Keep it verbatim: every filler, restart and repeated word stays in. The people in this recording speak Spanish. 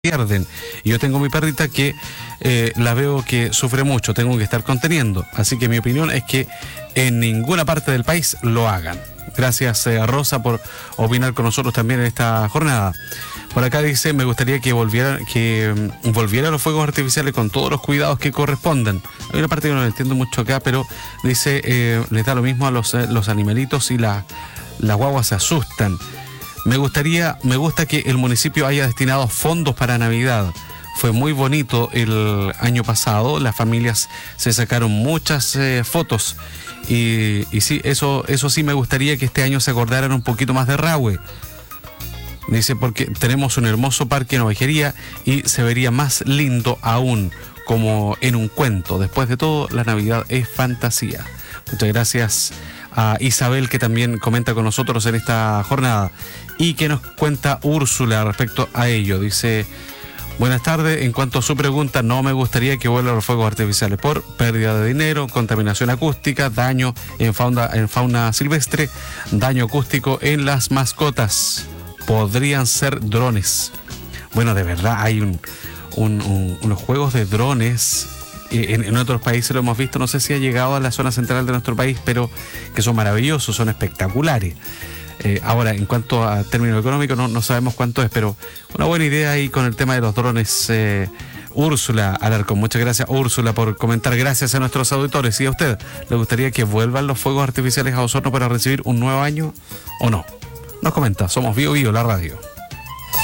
pierden. Y yo tengo mi perrita que eh, la veo que sufre mucho, tengo que estar conteniendo. Así que mi opinión es que en ninguna parte del país lo hagan. Gracias eh, Rosa por opinar con nosotros también en esta jornada. Por acá dice, me gustaría que volvieran, que um, volvieran los fuegos artificiales con todos los cuidados que correspondan. Hay una parte que no entiendo mucho acá, pero dice, eh, les da lo mismo a los, eh, los animalitos y la, las guaguas se asustan. Me gustaría, me gusta que el municipio haya destinado fondos para Navidad. Fue muy bonito el año pasado, las familias se sacaron muchas eh, fotos y, y sí, eso, eso sí me gustaría que este año se acordaran un poquito más de Rahue. Dice, porque tenemos un hermoso parque en Ovejería y se vería más lindo aún, como en un cuento. Después de todo, la Navidad es fantasía. Muchas gracias a Isabel, que también comenta con nosotros en esta jornada. Y que nos cuenta Úrsula respecto a ello. Dice, buenas tardes, en cuanto a su pregunta, no me gustaría que vuelvan los fuegos artificiales por pérdida de dinero, contaminación acústica, daño en fauna, en fauna silvestre, daño acústico en las mascotas. Podrían ser drones. Bueno, de verdad hay un, un, un, unos juegos de drones. En, en otros países lo hemos visto, no sé si ha llegado a la zona central de nuestro país, pero que son maravillosos, son espectaculares. Eh, ahora, en cuanto a términos económicos, no, no sabemos cuánto es, pero una buena idea ahí con el tema de los drones. Eh, Úrsula Alarcón, muchas gracias Úrsula por comentar. Gracias a nuestros auditores. ¿Y a usted le gustaría que vuelvan los fuegos artificiales a Osorno para recibir un nuevo año o no? Nos comenta, somos Bio Bio, la radio.